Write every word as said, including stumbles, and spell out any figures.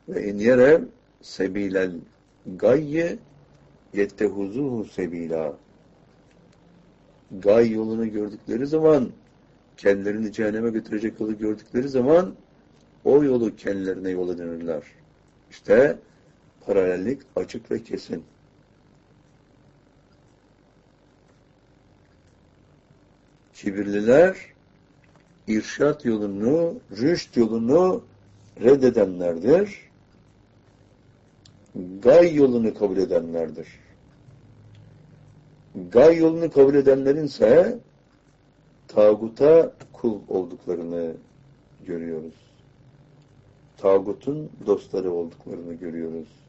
Ve in yerev sebilel gayye yettehuzuhu sebila. Gay yolunu gördükleri zaman, kendilerini cehenneme götürecek yolu gördükleri zaman o yolu kendilerine yol edinirler. İşte paralellik açık ve kesin. Kibirliler irşat yolunu, rüşt yolunu reddedenlerdir. Gay yolunu kabul edenlerdir. Gay yolunu kabul edenlerin ise tağuta kul olduklarını görüyoruz. Tağutun dostları olduklarını görüyoruz.